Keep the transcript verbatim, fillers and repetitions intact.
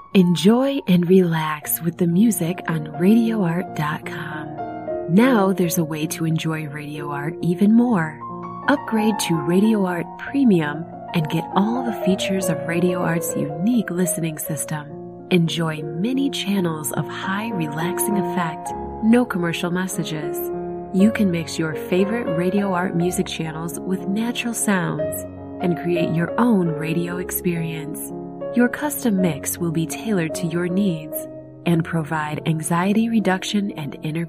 Enjoy and relax with the music on radio art dot com. Now there's a way to enjoy Radio Art even more. Upgrade to Radio Art Premium and get all the features of Radio Art's unique listening system. Enjoy many channels of high relaxing effect, no commercial messages. You can mix your favorite Radio Art music channels with natural sounds and create your own radio experience. Your custom mix will be tailored to your needs and provide anxiety reduction and inner